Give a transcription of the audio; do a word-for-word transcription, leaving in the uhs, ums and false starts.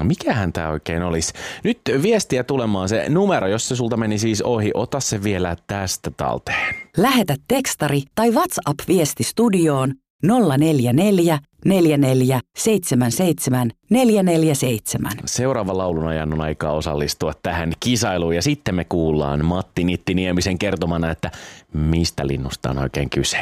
Mikähän tää oikein olisi? Nyt viestiä tulemaan se numero, jos se sulta meni siis ohi. Ota se vielä tästä talteen. Lähetä tekstari tai WhatsApp-viesti studioon nolla neljä neljä, neljä neljä, seitsemän seitsemän, neljä neljä seitsemän. Seuraava laulun ajan on aikaa osallistua tähän kisailuun ja sitten me kuullaan Matti Nitti Niemisen kertomana, että mistä linnusta on oikein kyse.